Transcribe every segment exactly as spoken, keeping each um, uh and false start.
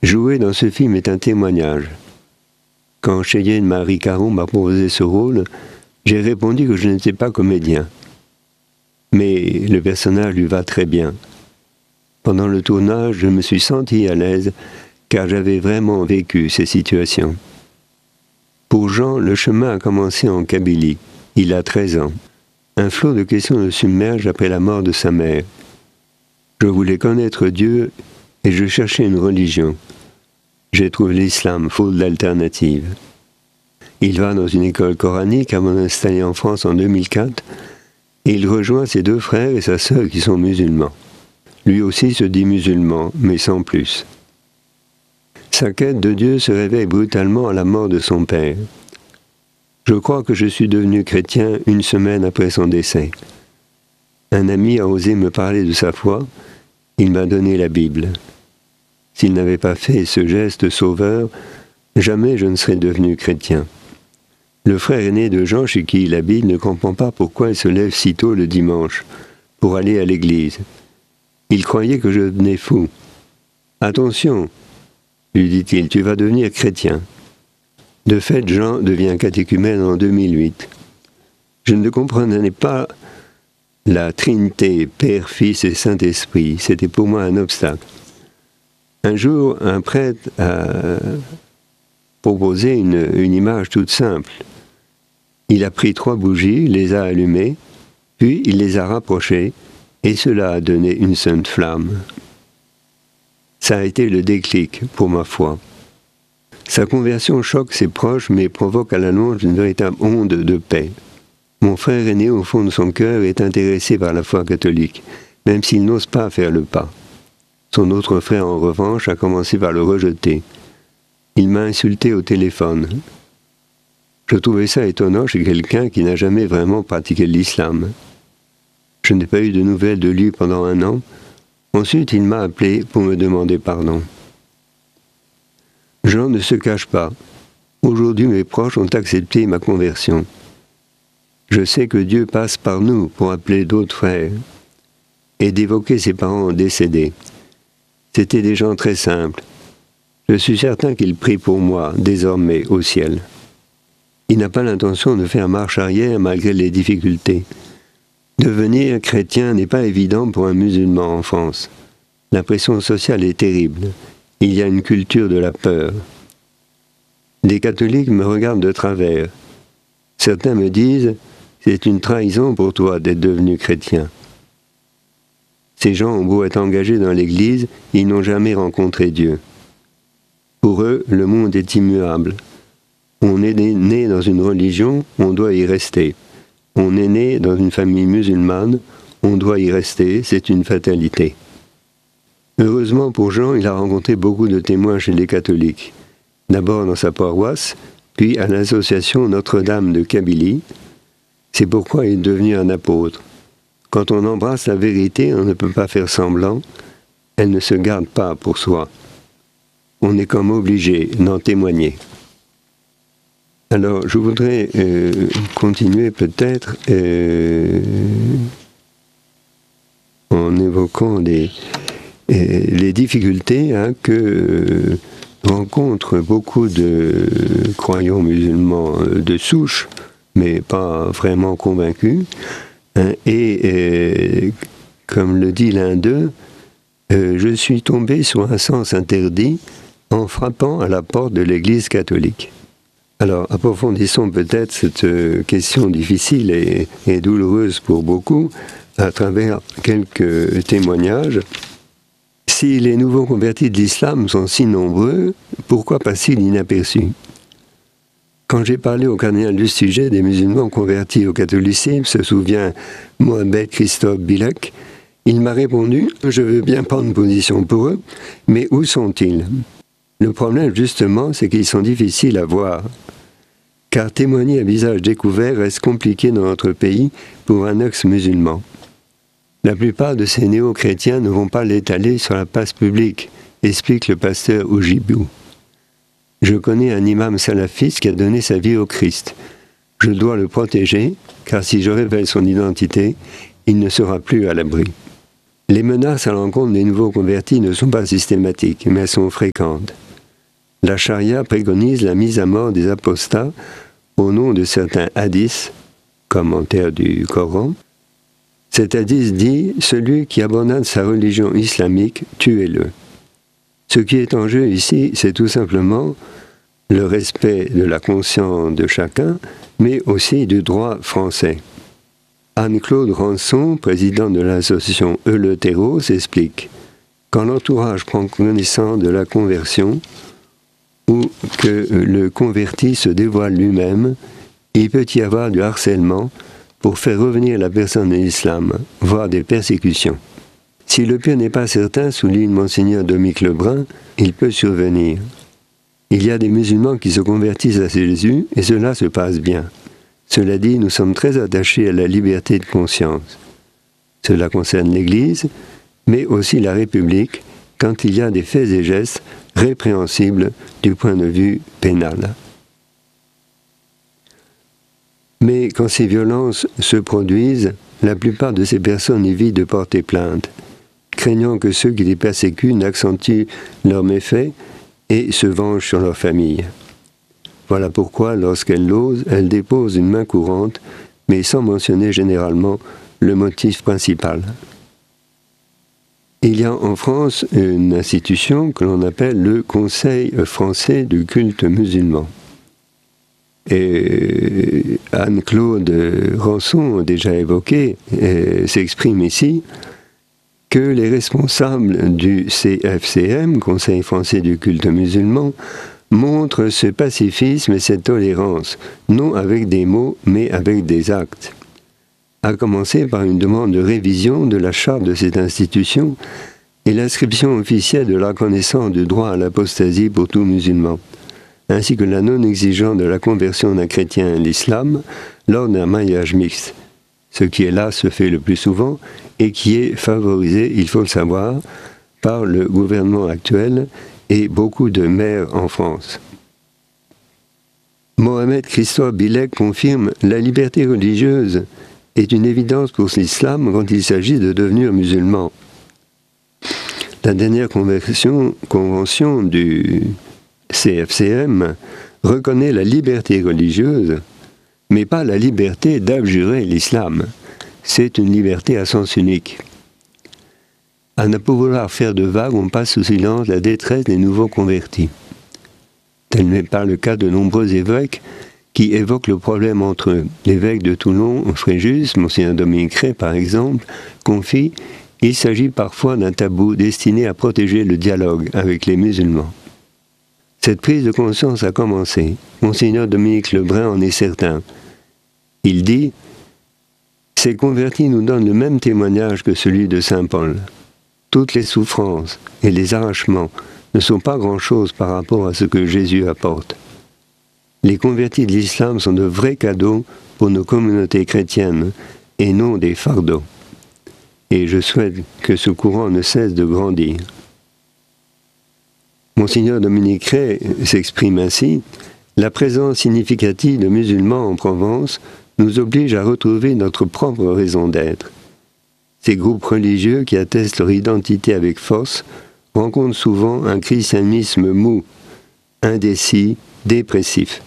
Jouer dans ce film est un témoignage. Quand Cheyenne Marie Caron m'a proposé ce rôle, j'ai répondu que je n'étais pas comédien. Mais le personnage lui va très bien. Pendant le tournage, je me suis senti à l'aise car j'avais vraiment vécu ces situations. Pour Jean, le chemin a commencé en Kabylie. Il a treize ans. Un flot de questions le submerge après la mort de sa mère. Je voulais connaître Dieu et je cherchais une religion. J'ai trouvé l'islam, faute d'alternative. Il va dans une école coranique avant d'installer en France en deux mille quatre et il rejoint ses deux frères et sa sœur qui sont musulmans. Lui aussi se dit musulman, mais sans plus. Sa quête de Dieu se réveille brutalement à la mort de son père. Je crois que je suis devenu chrétien une semaine après son décès. Un ami a osé me parler de sa foi, il m'a donné la Bible. S'il n'avait pas fait ce geste sauveur, jamais je ne serais devenu chrétien. Le frère aîné de Jean, chez qui il habite, ne comprend pas pourquoi il se lève si tôt le dimanche, pour aller à l'église. Il croyait que je devenais fou. « Attention !» lui dit-il, « tu vas devenir chrétien. » De fait, Jean devient catéchumène en deux mille huit. Je ne comprenais pas la Trinité, Père, Fils et Saint-Esprit. C'était pour moi un obstacle. Un jour, un prêtre a proposé une, une image toute simple. Il a pris trois bougies, les a allumées, puis il les a rapprochées, et cela a donné une sainte flamme. Ça a été le déclic pour ma foi. Sa conversion choque ses proches, mais provoque à la longue une véritable onde de paix. Mon frère aîné, au fond de son cœur, est intéressé par la foi catholique, même s'il n'ose pas faire le pas. Son autre frère, en revanche, a commencé par le rejeter. Il m'a insulté au téléphone. Je trouvais ça étonnant chez quelqu'un qui n'a jamais vraiment pratiqué l'islam. Je n'ai pas eu de nouvelles de lui pendant un an. Ensuite, il m'a appelé pour me demander pardon. Jean ne se cache pas. Aujourd'hui, mes proches ont accepté ma conversion. Je sais que Dieu passe par nous pour appeler d'autres frères et d'évoquer ses parents décédés. C'étaient des gens très simples. Je suis certain qu'il prie pour moi, désormais, au ciel. Il n'a pas l'intention de faire marche arrière malgré les difficultés. Devenir chrétien n'est pas évident pour un musulman en France. La pression sociale est terrible. Il y a une culture de la peur. Des catholiques me regardent de travers. Certains me disent « c'est une trahison pour toi d'être devenu chrétien ». Ces gens ont beau être engagés dans l'Église, ils n'ont jamais rencontré Dieu. Pour eux, le monde est immuable. On est né dans une religion, on doit y rester. On est né dans une famille musulmane, on doit y rester, c'est une fatalité. Heureusement pour Jean, il a rencontré beaucoup de témoins chez les catholiques. D'abord dans sa paroisse, puis à l'association Notre-Dame de Kabylie. C'est pourquoi il est devenu un apôtre. Quand on embrasse la vérité, on ne peut pas faire semblant. Elle ne se garde pas pour soi. On est comme obligé d'en témoigner. Alors, je voudrais euh, continuer peut-être euh, en évoquant les, euh, les difficultés hein, que euh, rencontrent beaucoup de croyants musulmans de souche, mais pas vraiment convaincus. Hein, et euh, comme le dit l'un d'eux, euh, je suis tombé sur un sens interdit en frappant à la porte de l'Église catholique. Alors, approfondissons peut-être cette question difficile et, et douloureuse pour beaucoup à travers quelques témoignages. Si les nouveaux convertis de l'islam sont si nombreux, pourquoi passent-ils inaperçus? Quand j'ai parlé au cardinal du sujet des musulmans convertis au catholicisme, se souvient Mohamed Christophe Bilek, il m'a répondu « Je veux bien prendre position pour eux, mais où sont-ils » Le problème, justement, c'est qu'ils sont difficiles à voir. Car témoigner à visage découvert reste compliqué dans notre pays pour un ex-musulman. La plupart de ces néo-chrétiens ne vont pas l'étaler sur la place publique, explique le pasteur Oujibou. Je connais un imam salafiste qui a donné sa vie au Christ. Je dois le protéger, car si je révèle son identité, il ne sera plus à l'abri. Les menaces à l'encontre des nouveaux convertis ne sont pas systématiques, mais elles sont fréquentes. La charia préconise la mise à mort des apostats au nom de certains hadiths, commentaires du Coran. Cet hadith dit « Celui qui abandonne sa religion islamique, tuez-le ». Ce qui est en jeu ici, c'est tout simplement le respect de la conscience de chacun, mais aussi du droit français. Anne-Claude Rançon, présidente de l'association Eleutéros, explique « Quand l'entourage prend connaissance de la conversion, ou que le converti se dévoile lui-même, il peut y avoir du harcèlement pour faire revenir la personne à l'islam, voire des persécutions. Si le pire n'est pas certain, souligne Monseigneur Dominique Lebrun, il peut survenir. Il y a des musulmans qui se convertissent à Jésus et cela se passe bien. Cela dit, nous sommes très attachés à la liberté de conscience. Cela concerne l'Église, mais aussi la République, quand il y a des faits et gestes répréhensibles du point de vue pénal. Mais quand ces violences se produisent, la plupart de ces personnes évitent de porter plainte, craignant que ceux qui les persécutent n'accentuent leurs méfaits et se vengent sur leur famille. Voilà pourquoi, lorsqu'elles l'osent, elles déposent une main courante, mais sans mentionner généralement le motif principal. Il y a en France une institution que l'on appelle le Conseil français du culte musulman. Et Anne-Claude Rançon a déjà évoqué, et s'exprime ici, que les responsables du C F C M, Conseil français du culte musulman, montrent ce pacifisme et cette tolérance, non avec des mots, mais avec des actes. À commencer par une demande de révision de la charte de cette institution et l'inscription officielle de la reconnaissance du droit à l'apostasie pour tout musulman, ainsi que la non-exigence de la conversion d'un chrétien à l'islam lors d'un mariage mixte, ce qui est là se fait le plus souvent et qui est favorisé, il faut le savoir, par le gouvernement actuel et beaucoup de maires en France. Mohamed Christophe Bilek confirme « La liberté religieuse est une évidence pour l'islam quand il s'agit de devenir musulman. » La dernière convention, convention du C F C M reconnaît la liberté religieuse, mais pas la liberté d'abjurer l'islam. C'est une liberté à sens unique. À ne pas vouloir faire de vagues, on passe sous silence la détresse des nouveaux convertis. Tel n'est pas le cas de nombreux évêques qui évoquent le problème entre eux. L'évêque de Toulon, Fréjus, Monseigneur Dominique Rey par exemple, confie « Il s'agit parfois d'un tabou destiné à protéger le dialogue avec les musulmans. » Cette prise de conscience a commencé. Monseigneur Dominique Lebrun en est certain. Il dit « Ces convertis nous donnent le même témoignage que celui de saint Paul. Toutes les souffrances et les arrachements ne sont pas grand-chose par rapport à ce que Jésus apporte. Les convertis de l'islam sont de vrais cadeaux pour nos communautés chrétiennes et non des fardeaux. Et je souhaite que ce courant ne cesse de grandir. » Monseigneur Dominique Rey s'exprime ainsi « La présence significative de musulmans en Provence nous oblige à retrouver notre propre raison d'être. Ces groupes religieux qui attestent leur identité avec force rencontrent souvent un christianisme mou, indécis, dépressif.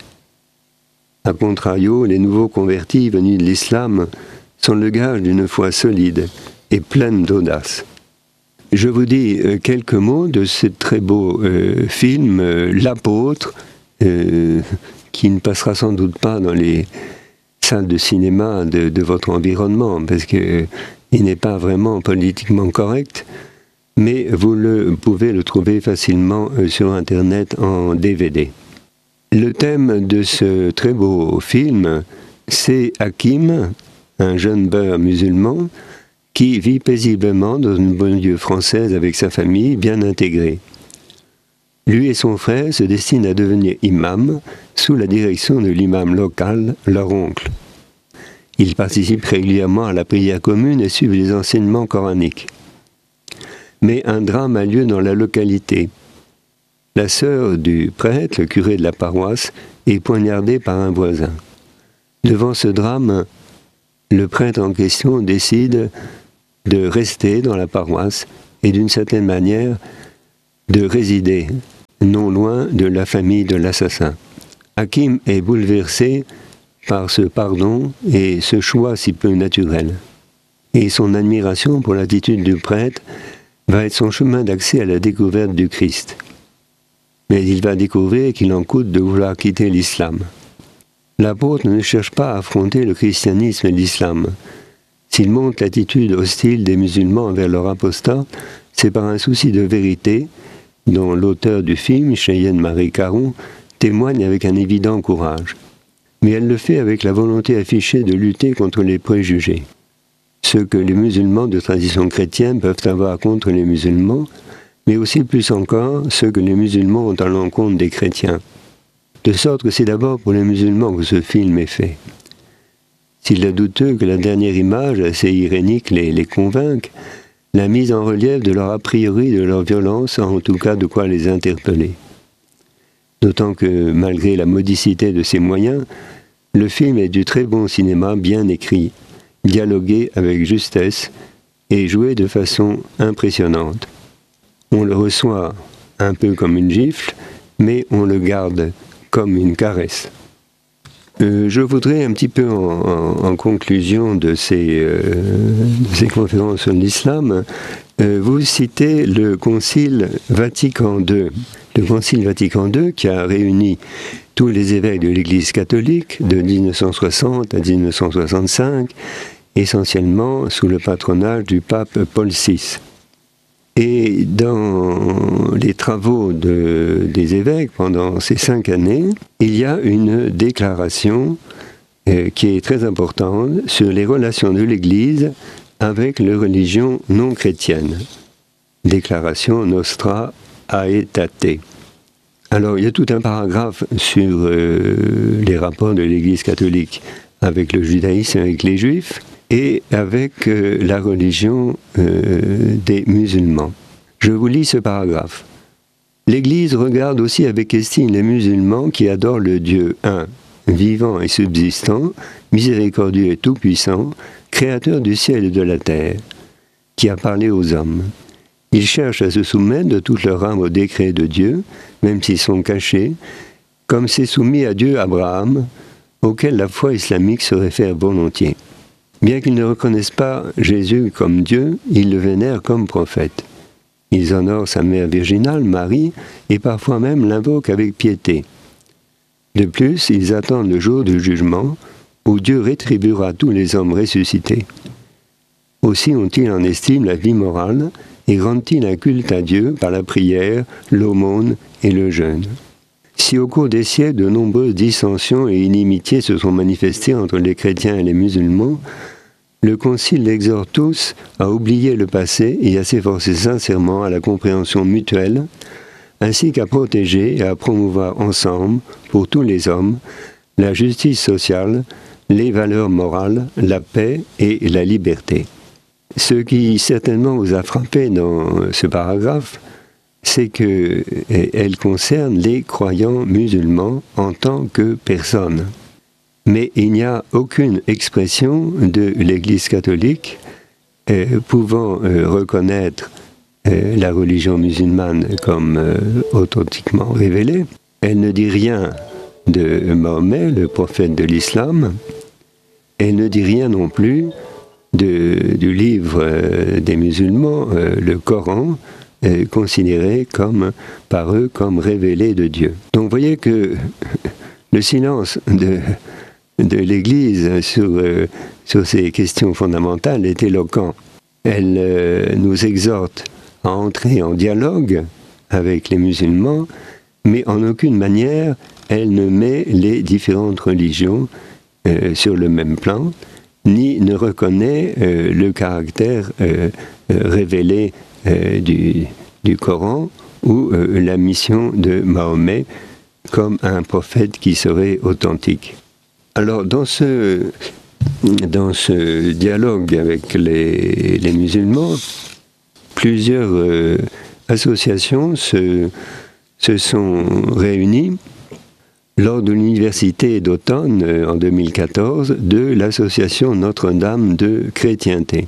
A contrario, les nouveaux convertis venus de l'islam sont le gage d'une foi solide et pleine d'audace. Je vous dis quelques mots de ce très beau euh, film, euh, L'Apôtre, euh, qui ne passera sans doute pas dans les salles de cinéma de, de votre environnement, parce qu'il n'est pas vraiment politiquement correct, mais vous le, pouvez le trouver facilement sur Internet en D V D. Le thème de ce très beau film, c'est Hakim, un jeune beurre musulman, qui vit paisiblement dans une banlieue française avec sa famille bien intégrée. Lui et son frère se destinent à devenir imams sous la direction de l'imam local, leur oncle. Ils participent régulièrement à la prière commune et suivent les enseignements coraniques. Mais un drame a lieu dans la localité. La sœur du prêtre, le curé de la paroisse, est poignardée par un voisin. Devant ce drame, le prêtre en question décide de rester dans la paroisse et d'une certaine manière de résider non loin de la famille de l'assassin. Hakim est bouleversé par ce pardon et ce choix si peu naturel. Et son admiration pour l'attitude du prêtre va être son chemin d'accès à la découverte du Christ. Mais il va découvrir qu'il en coûte de vouloir quitter l'islam. L'apôtre ne cherche pas à affronter le christianisme et l'islam. S'il montre l'attitude hostile des musulmans envers leur apostat, c'est par un souci de vérité dont l'auteur du film, Cheyenne Marie Caron, témoigne avec un évident courage. Mais elle le fait avec la volonté affichée de lutter contre les préjugés. Ce que les musulmans de tradition chrétienne peuvent avoir contre les musulmans, mais aussi plus encore ce que les musulmans ont à l'encontre des chrétiens. De sorte que c'est d'abord pour les musulmans que ce film est fait. S'il est douteux que la dernière image, assez irénique, les, les convainque, la mise en relief de leur a priori, de leur violence, a en tout cas de quoi les interpeller. D'autant que, malgré la modicité de ses moyens, le film est du très bon cinéma bien écrit, dialogué avec justesse et joué de façon impressionnante. On le reçoit un peu comme une gifle, mais on le garde comme une caresse. Euh, je voudrais un petit peu en, en, en conclusion de ces, euh, de ces conférences sur l'islam, euh, vous citez le Concile Vatican deux. Le Concile Vatican deux qui a réuni tous les évêques de l'Église catholique de dix-neuf cent soixante à dix-neuf cent soixante-cinq, essentiellement sous le patronage du pape Paul six. Et dans les travaux de, des évêques pendant ces cinq années, il y a une déclaration euh, qui est très importante sur les relations de l'Église avec les religions non chrétiennes. Déclaration Nostra Aetate. Alors il y a tout un paragraphe sur euh, les rapports de l'Église catholique avec le judaïsme, avec les juifs, et avec euh, la religion euh, des musulmans. Je vous lis ce paragraphe. L'Église regarde aussi avec estime les musulmans qui adorent le Dieu un, vivant et subsistant, miséricordieux et tout-puissant, créateur du ciel et de la terre, qui a parlé aux hommes. Ils cherchent à se soumettre de toute leur âme au décret de Dieu, même s'ils sont cachés, comme s'est soumis à Dieu Abraham, auquel la foi islamique se réfère volontiers. Bien qu'ils ne reconnaissent pas Jésus comme Dieu, ils le vénèrent comme prophète. Ils honorent sa mère virginale, Marie, et parfois même l'invoquent avec piété. De plus, ils attendent le jour du jugement, où Dieu rétribuera tous les hommes ressuscités. Aussi ont-ils en estime la vie morale, et rendent-ils un culte à Dieu par la prière, l'aumône et le jeûne. Si au cours des siècles de nombreuses dissensions et inimitiés se sont manifestées entre les chrétiens et les musulmans, le Concile exhorte tous à oublier le passé et à s'efforcer sincèrement à la compréhension mutuelle, ainsi qu'à protéger et à promouvoir ensemble, pour tous les hommes, la justice sociale, les valeurs morales, la paix et la liberté. Ce qui certainement vous a frappé dans ce paragraphe, c'est qu'elle concerne les croyants musulmans en tant que personnes. Mais il n'y a aucune expression de l'Église catholique euh, pouvant euh, reconnaître euh, la religion musulmane comme euh, authentiquement révélée. Elle ne dit rien de Mahomet, le prophète de l'islam. Elle ne dit rien non plus de, du livre euh, des musulmans, euh, le Coran, euh, considéré comme, par eux comme révélé de Dieu. Donc vous voyez que le silence de... de l'Église sur, euh, sur ces questions fondamentales est éloquent. Elle euh, nous exhorte à entrer en dialogue avec les musulmans, mais en aucune manière elle ne met les différentes religions euh, sur le même plan, ni ne reconnaît euh, le caractère euh, euh, révélé euh, du, du Coran ou euh, la mission de Mahomet comme un prophète qui serait authentique. Alors, dans ce, dans ce dialogue avec les, les musulmans, plusieurs euh, associations se, se sont réunies lors de l'université d'automne, euh, en deux mille quatorze, de l'association Notre-Dame de chrétienté.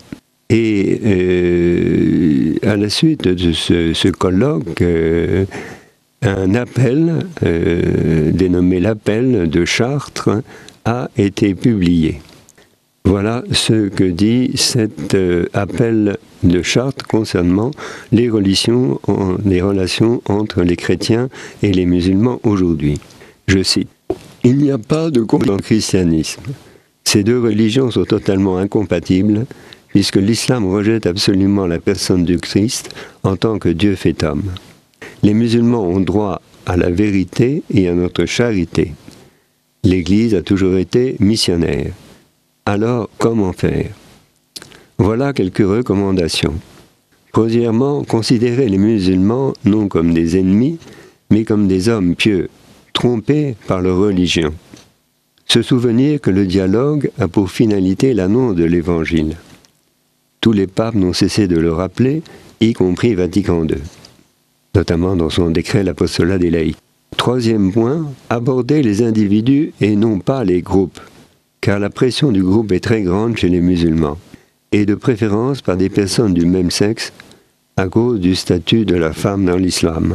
Et euh, à la suite de ce, ce colloque, euh, un appel, euh, dénommé l'appel de Chartres, a été publié. Voilà ce que dit cet euh, appel de Chartres concernant les relations, les relations entre les chrétiens et les musulmans aujourd'hui. Je cite. « Il n'y a pas de conflit dans le christianisme. Ces deux religions sont totalement incompatibles, puisque l'islam rejette absolument la personne du Christ en tant que Dieu fait homme. Les musulmans ont droit à la vérité et à notre charité. L'Église a toujours été missionnaire. Alors, comment faire? Voilà quelques recommandations. Premièrement, considérer les musulmans non comme des ennemis, mais comme des hommes pieux, trompés par leur religion. Se souvenir que le dialogue a pour finalité l'annonce de l'Évangile. Tous les papes n'ont cessé de le rappeler, y compris Vatican deux, notamment dans son décret l'apostolat des laïcs. Troisième point, aborder les individus et non pas les groupes, car la pression du groupe est très grande chez les musulmans, et de préférence par des personnes du même sexe, à cause du statut de la femme dans l'islam.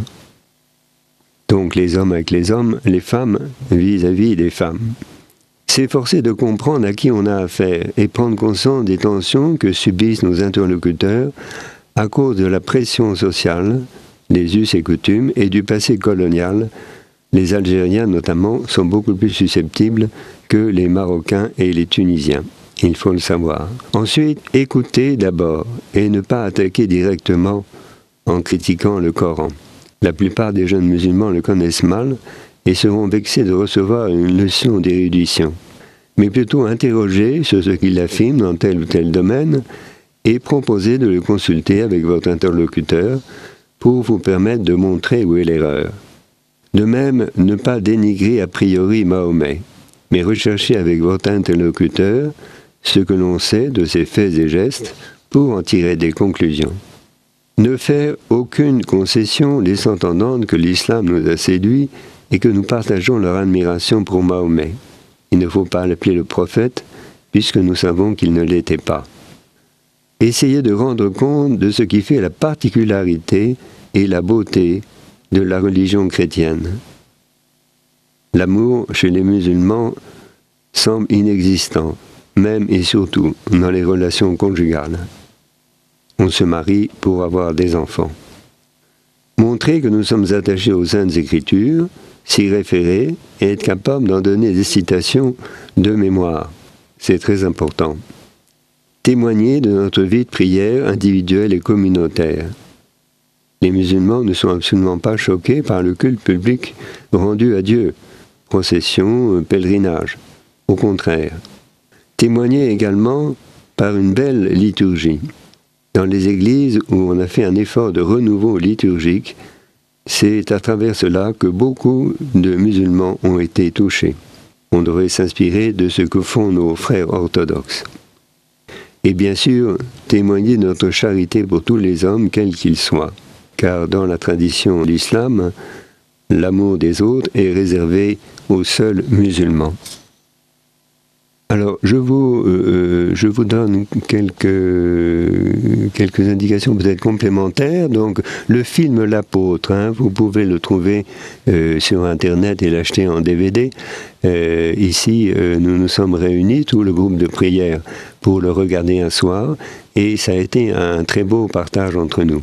Donc les hommes avec les hommes, les femmes vis-à-vis des femmes. S'efforcer de comprendre à qui on a affaire et prendre conscience des tensions que subissent nos interlocuteurs à cause de la pression sociale, des us et coutumes et du passé colonial. Les Algériens notamment sont beaucoup plus susceptibles que les Marocains et les Tunisiens. Il faut le savoir. Ensuite, écouter d'abord et ne pas attaquer directement en critiquant le Coran. La plupart des jeunes musulmans le connaissent mal et seront vexés de recevoir une leçon d'érudition, mais plutôt interroger sur ce qu'il affirme dans tel ou tel domaine et proposer de le consulter avec votre interlocuteur pour vous permettre de montrer où est l'erreur. De même, ne pas dénigrer a priori Mahomet, mais rechercher avec votre interlocuteur ce que l'on sait de ses faits et gestes pour en tirer des conclusions. Ne faire aucune concession laissant entendre que l'islam nous a séduits et que nous partageons leur admiration pour Mahomet. Il ne faut pas l'appeler le prophète, puisque nous savons qu'il ne l'était pas. Essayez de rendre compte de ce qui fait la particularité et la beauté de la religion chrétienne. L'amour chez les musulmans semble inexistant, même et surtout dans les relations conjugales. On se marie pour avoir des enfants. Montrer que nous sommes attachés aux Saintes Écritures, s'y référer et être capable d'en donner des citations de mémoire. C'est très important. Témoigner de notre vie de prière individuelle et communautaire. Les musulmans ne sont absolument pas choqués par le culte public rendu à Dieu, procession, pèlerinage. Au contraire. Témoigner également par une belle liturgie. Dans les églises où on a fait un effort de renouveau liturgique, c'est à travers cela que beaucoup de musulmans ont été touchés. On devrait s'inspirer de ce que font nos frères orthodoxes. Et bien sûr, témoigner de notre charité pour tous les hommes, quels qu'ils soient. Car dans la tradition de l'islam, l'amour des autres est réservé aux seuls musulmans. Alors, je vous, euh, je vous donne quelques, quelques indications peut-être complémentaires. Donc, le film L'Apôtre, hein, vous pouvez le trouver euh, sur Internet et l'acheter en D V D. Euh, ici, euh, nous nous sommes réunis, tout le groupe de prière, pour le regarder un soir, et ça a été un très beau partage entre nous.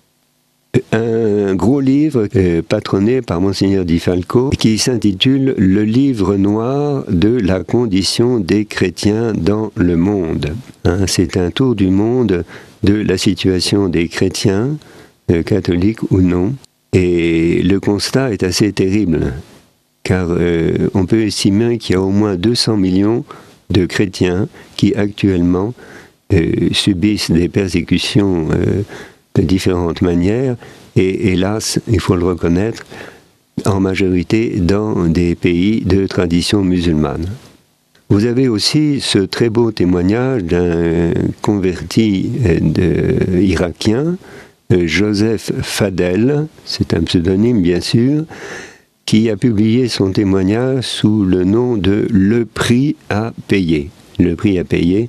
Un gros livre euh, patronné par Monseigneur Di Falco qui s'intitule « Le livre noir de la condition des chrétiens dans le monde hein, ». C'est un tour du monde de la situation des chrétiens, euh, catholiques ou non. Et le constat est assez terrible, car euh, on peut estimer qu'il y a au moins deux cents millions de chrétiens qui actuellement euh, subissent des persécutions euh, de différentes manières, et hélas, il faut le reconnaître, en majorité dans des pays de tradition musulmane. Vous avez aussi ce très beau témoignage d'un converti de, irakien, Joseph Fadel, c'est un pseudonyme bien sûr, qui a publié son témoignage sous le nom de « Le prix à payer ». Le prix à payer,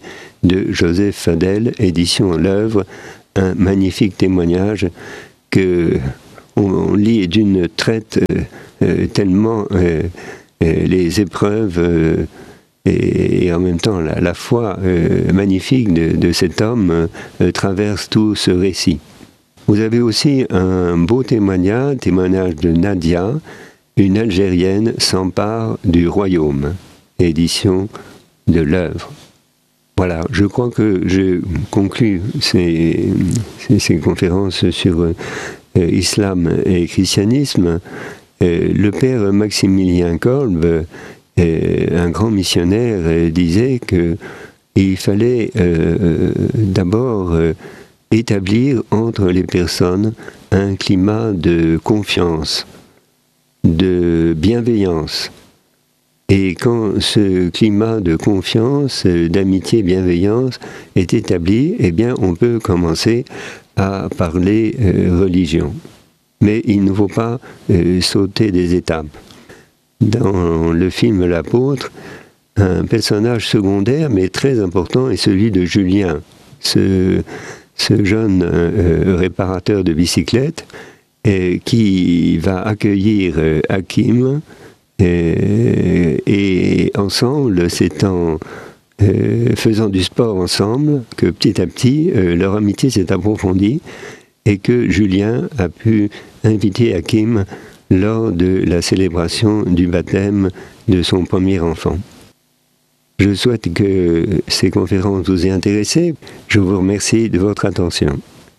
de Joseph Fadel, édition L'Œuvre, un magnifique témoignage que on, on lit d'une traite euh, euh, tellement euh, euh, les épreuves euh, et, et en même temps la, la foi euh, magnifique de, de cet homme euh, traverse tout ce récit. Vous avez aussi un beau témoignage, témoignage de Nadia, une Algérienne s'empare du royaume, édition de L'Œuvre. Voilà, je crois que je conclus ces, ces, ces conférences sur euh, islam et christianisme. Euh, le père Maximilien Kolb, euh, un grand missionnaire, euh, disait qu'il fallait euh, d'abord euh, établir entre les personnes un climat de confiance, de bienveillance. Et quand ce climat de confiance, d'amitié, bienveillance est établi, eh bien on peut commencer à parler euh, religion. Mais il ne faut pas euh, sauter des étapes. Dans le film L'Apôtre, un personnage secondaire mais très important est celui de Julien, ce, ce jeune euh, réparateur de bicyclettes euh, qui va accueillir euh, Hakim. Et, et ensemble, c'est en euh, faisant du sport ensemble que petit à petit, euh, leur amitié s'est approfondie et que Julien a pu inviter Hakim lors de la célébration du baptême de son premier enfant. Je souhaite que ces conférences vous aient intéressé. Je vous remercie de votre attention.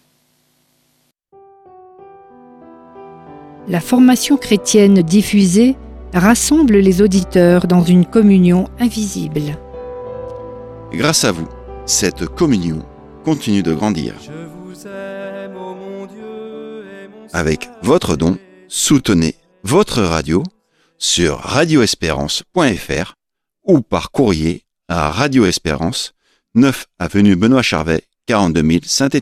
La formation chrétienne diffusée rassemble les auditeurs dans une communion invisible. Grâce à vous, cette communion continue de grandir. Avec votre don, soutenez votre radio sur radio espérance point f r ou par courrier à Radio Espérance, neuf avenue Benoît Charvet, quarante-deux mille Saint-Étienne.